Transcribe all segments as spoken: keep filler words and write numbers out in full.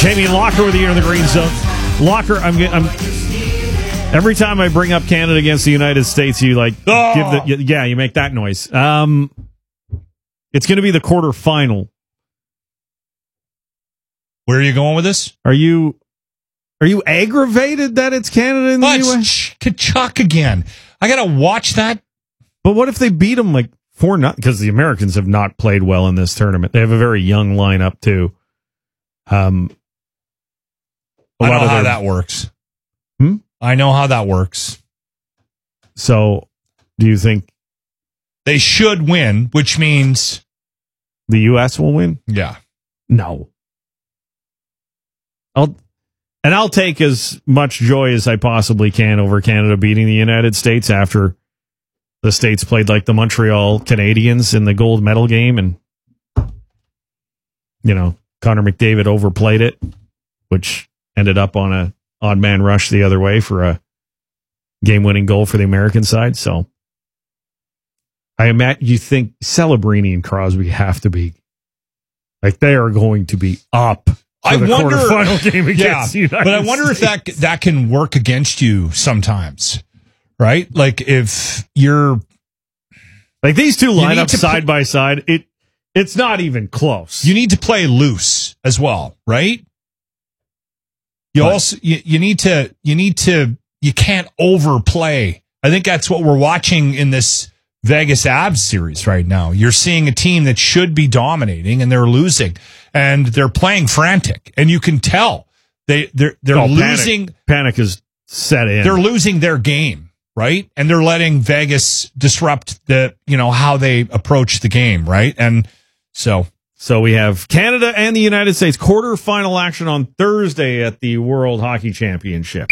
Jamie Locker with you in the Green Zone. Locker, I'm, I'm every time I bring up Canada against the United States, you like oh. give the yeah, you make that noise. Um, it's going to be the quarterfinal. Where are you going with this? Are you are you aggravated that it's Canada in the oh, U S? Ch- Kachuk again. I got to watch that. But what if they beat them like four nothing? Because the Americans have not played well in this tournament. They have a very young lineup too. Um. A I know how their, that works. Hmm? I know how that works. So, do you think they should win, which means the U S will win? Yeah. No. I'll and I'll take as much joy as I possibly can over Canada beating the United States after the States played like the Montreal Canadiens in the gold medal game, and you know, Connor McDavid overplayed it, which ended up on a odd man rush the other way for a game-winning goal for the American side. So I imagine you think Celebrini and Crosby have to be like they are going to be up. I the wonder, quarterfinal game against yeah, the United but I wonder States. if that that can work against you sometimes, right? Like if you're like these two lineups side pl- by side, it it's not even close. You need to play loose as well, right? You What? also you, you need to you need to you can't overplay. I think that's what we're watching in this Vegas Avs series right now. You're seeing a team that should be dominating and they're losing, and they're playing frantic, and you can tell they they're they're Oh, losing. Panic, panic is set in. They're losing their game, right? And they're letting Vegas disrupt the you know how they approach the game, right? And so. So we have Canada and the United States quarterfinal action on Thursday at the World Hockey Championship.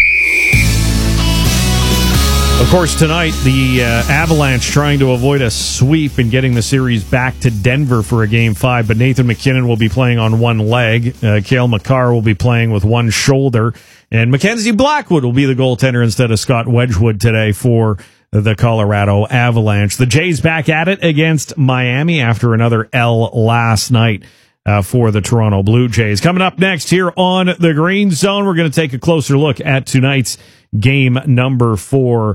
Of course, tonight, the uh, Avalanche trying to avoid a sweep and getting the series back to Denver for a Game five, but Nathan MacKinnon will be playing on one leg. Uh, Cale Makar will be playing with one shoulder, and Mackenzie Blackwood will be the goaltender instead of Scott Wedgwood today for the Colorado Avalanche. The Jays back at it against Miami after another L last night uh, for the Toronto Blue Jays. Coming up next here on the Green Zone, we're going to take a closer look at tonight's game number four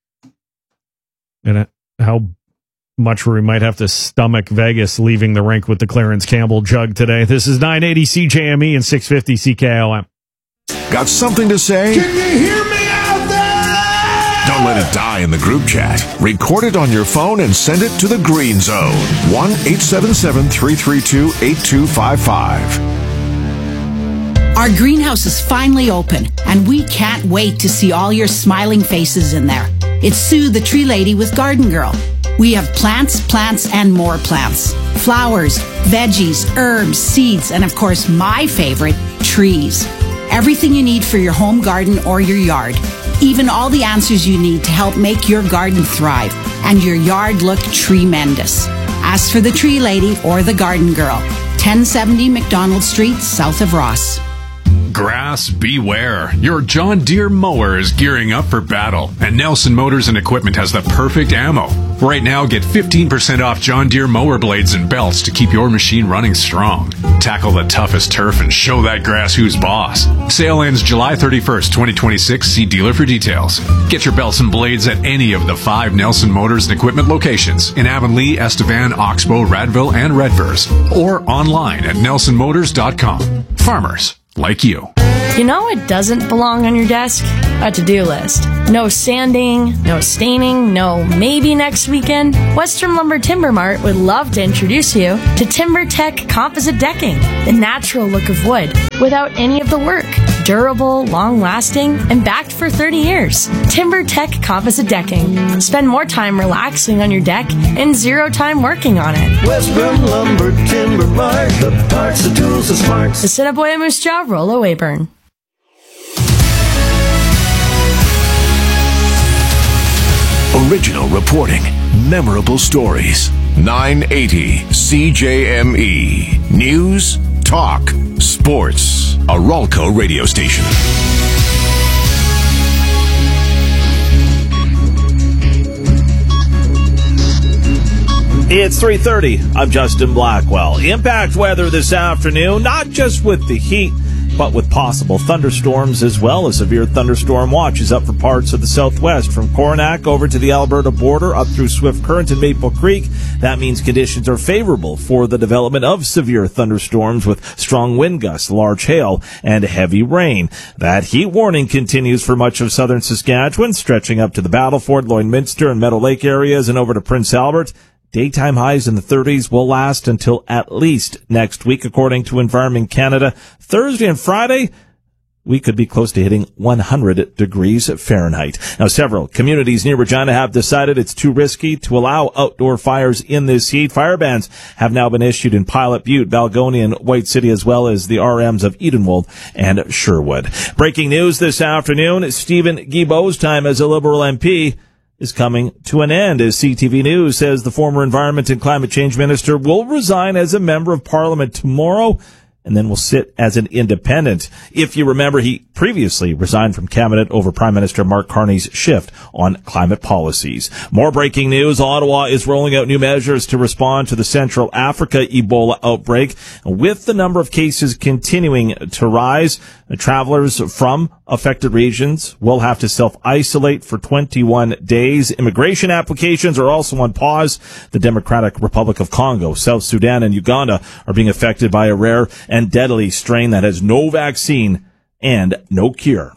and how much we might have to stomach Vegas leaving the rink with the Clarence Campbell jug today. This is nine eighty C J M E and six fifty C K O M. Got something to say? Can you hear me out there? Don't let it die in the group chat. Record it on your phone and send it to the Green Zone. one eight seven seven, three three two, eight two five five. Our greenhouse is finally open, and we can't wait to see all your smiling faces in there. It's Sue, the tree lady with Garden Girl. We have plants, plants, and more plants. Flowers, veggies, herbs, seeds, and of course, my favorite, trees. Everything you need for your home garden or your yard. Even all the answers you need to help make your garden thrive and your yard look tremendous. Ask for the tree lady or the Garden Girl. ten seventy McDonald Street, south of Ross. Grass, beware. Your John Deere mower is gearing up for battle, and Nelson Motors and Equipment has the perfect ammo. Right now, get fifteen percent off John Deere mower blades and belts to keep your machine running strong. Tackle the toughest turf and show that grass who's boss. Sale ends July thirty-first, twenty twenty-six. See dealer for details. Get your belts and blades at any of the five Nelson Motors and Equipment locations in Avonlea, Estevan, Oxbow, Radville, and Redvers, or online at nelson motors dot com. Farmers like you. You know what doesn't belong on your desk? A to-do list. No sanding, no staining, no maybe next weekend. Western Lumber Timber Mart would love to introduce you to TimberTech Composite Decking, the natural look of wood without any of the work. Durable, long-lasting, and backed for thirty years. TimberTech Composite Decking. Spend more time relaxing on your deck and zero time working on it. Western Lumber Timber Mart, the parts, the tools, the smarts. The Assiniboia Moose Jaw, Rollo Weyburn. Original reporting, memorable stories. nine eighty C J M E. News, talk, sports. A Ralco radio station. It's three thirty. I'm Justin Blackwell. Impact weather this afternoon, not just with the heat, but with possible thunderstorms as well. A severe thunderstorm watch is up for parts of the southwest from Coronach over to the Alberta border up through Swift Current and Maple Creek. That means conditions are favorable for the development of severe thunderstorms with strong wind gusts, large hail, and heavy rain. That heat warning continues for much of southern Saskatchewan, stretching up to the Battleford, Lloydminster, and Meadow Lake areas and over to Prince Albert. Daytime highs in the thirties will last until at least next week, according to Environment Canada. Thursday and Friday, we could be close to hitting one hundred degrees Fahrenheit. Now, several communities near Regina have decided it's too risky to allow outdoor fires in this heat. Fire bans have now been issued in Pilot Butte, Balgonie, and White City, as well as the R Ms of Edenwold and Sherwood. Breaking news this afternoon, Stephen Guilbeault's time as a Liberal M P is coming to an end, as C T V News says the former Environment and Climate Change Minister will resign as a member of Parliament tomorrow and then will sit as an independent. If you remember, he previously resigned from cabinet over Prime Minister Mark Carney's shift on climate policies. More breaking news. Ottawa is rolling out new measures to respond to the Central Africa Ebola outbreak. With the number of cases continuing to rise, travelers from affected regions will have to self-isolate for twenty-one days. Immigration applications are also on pause. The Democratic Republic of Congo, South Sudan, and Uganda are being affected by a rare and deadly strain that has no vaccine and no cure.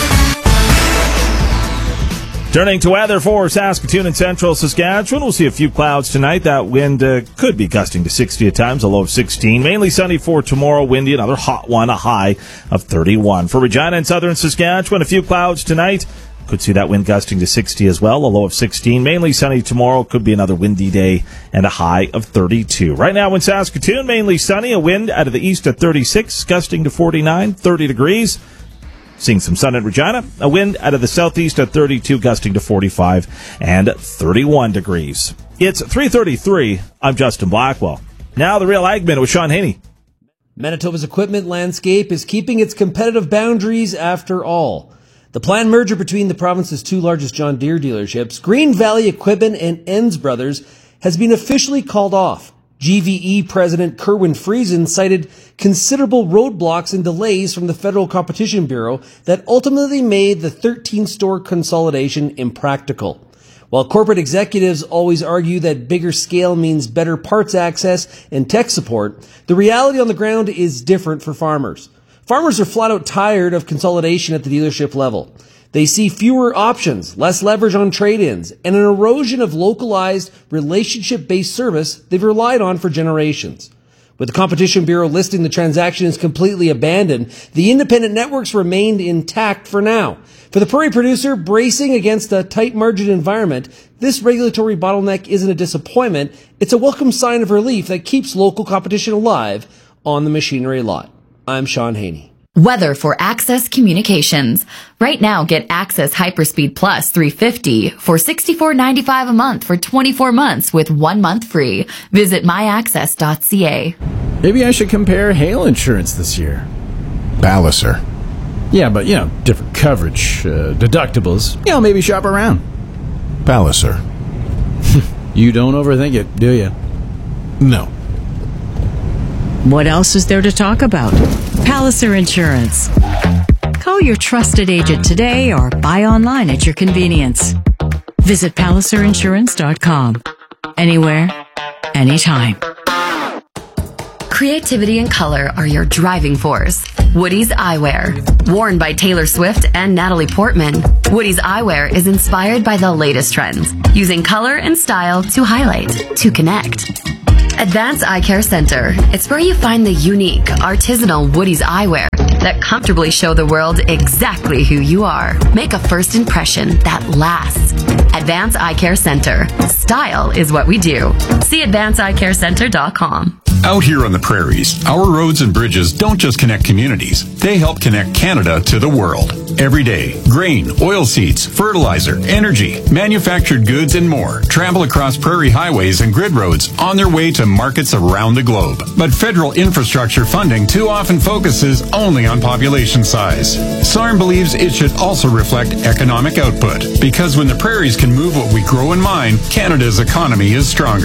Turning to weather for Saskatoon and central Saskatchewan, we'll see a few clouds tonight. That wind uh, could be gusting to sixty at times, a low of sixteen. Mainly sunny for tomorrow, windy, another hot one, a high of thirty-one. For Regina and southern Saskatchewan, a few clouds tonight. Could see that wind gusting to sixty as well, a low of sixteen. Mainly sunny tomorrow, could be another windy day, and a high of thirty-two. Right now in Saskatoon, mainly sunny, a wind out of the east at thirty-six, gusting to forty-nine, thirty degrees. Seeing some sun in Regina, a wind out of the southeast at thirty-two, gusting to forty-five and thirty-one degrees. It's three thirty-three. I'm Justin Blackwell. Now the Real Ag Minute with Sean Haney. Manitoba's equipment landscape is keeping its competitive boundaries after all. The planned merger between the province's two largest John Deere dealerships, Green Valley Equipment and Enns Brothers, has been officially called off. G V E President Kerwin Friesen cited considerable roadblocks and delays from the Federal Competition Bureau that ultimately made the thirteen-store consolidation impractical. While corporate executives always argue that bigger scale means better parts access and tech support, the reality on the ground is different for farmers. Farmers are flat out tired of consolidation at the dealership level. They see fewer options, less leverage on trade-ins, and an erosion of localized, relationship-based service they've relied on for generations. With the Competition Bureau listing the transaction as completely abandoned, the independent networks remained intact for now. For the prairie producer bracing against a tight margin environment, this regulatory bottleneck isn't a disappointment, it's a welcome sign of relief that keeps local competition alive on the machinery lot. I'm Sean Haney. Weather for Access Communications. Right now, get Access Hyperspeed Plus three fifty for sixty-four ninety-five a month for twenty-four months with one month free. Visit my access dot c a. Maybe I should compare hail insurance this year. Palliser. Yeah, but, you know, different coverage, uh, deductibles. You know, maybe shop around. Palliser. You don't overthink it, do you? No. What else is there to talk about? Palliser Insurance. Call your trusted agent today or buy online at your convenience. Visit palliser insurance dot com. Anywhere, anytime. Creativity and color are your driving force. Woody's Eyewear. Worn by Taylor Swift and Natalie Portman, Woody's Eyewear is inspired by the latest trends, using color and style to highlight, to connect. Advanced Eye Care Center. It's where you find the unique, artisanal Woody's eyewear that comfortably show the world exactly who you are. Make a first impression that lasts. Advanced Eye Care Center. Style is what we do. See advanced eye care center dot com. Out here on the prairies, our roads and bridges don't just connect communities. They help connect Canada to the world. Every day, grain, oilseeds, fertilizer, energy, manufactured goods, and more travel across prairie highways and grid roads on their way to markets around the globe. But federal infrastructure funding too often focuses only on population size. S A R M believes it should also reflect economic output, because when the prairies can move what we grow and mine, Canada's economy is stronger.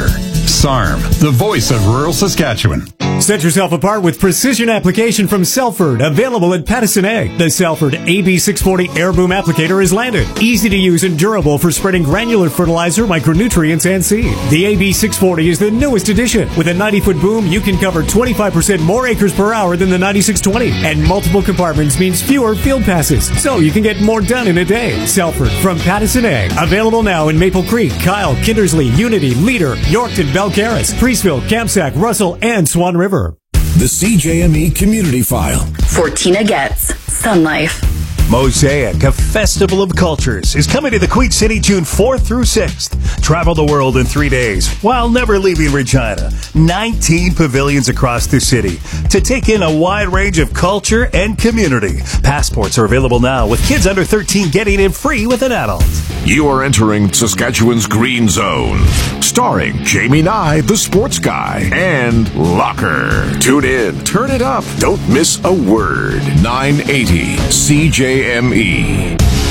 S A R M, the voice of rural Saskatchewan. Set yourself apart with precision application from Selford, available at Pattison Ag. The Selford A B six forty Air Boom Applicator is landed. Easy to use and durable for spreading granular fertilizer, micronutrients, and seed. The A B six forty is the newest addition. With a ninety-foot boom, you can cover twenty-five percent more acres per hour than the ninety-six twenty. And multiple compartments means fewer field passes, so you can get more done in a day. Selford from Pattison Ag. Available now in Maple Creek, Kyle, Kindersley, Unity, Leader, Yorkton, Belcaris, Priestville, Kamsack, Russell, and Swan River. The C J M E Community File. Fortina Getz, Sun Life. Mosaic, a festival of cultures, is coming to the Queen City June fourth through sixth. Travel the world in three days while never leaving Regina. nineteen pavilions across the city to take in a wide range of culture and community. Passports are available now, with kids under thirteen getting in free with an adult. You are entering Saskatchewan's Green Zone, starring Jamie Nye, the sports guy, and Locker. Tune in, turn it up, don't miss a word. nine eighty C J M E.